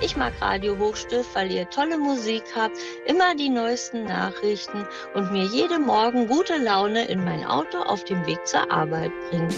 Ich mag Radio Hochstift, weil ihr tolle Musik habt, immer die neuesten Nachrichten und mir jeden Morgen gute Laune in mein Auto auf dem Weg zur Arbeit bringt.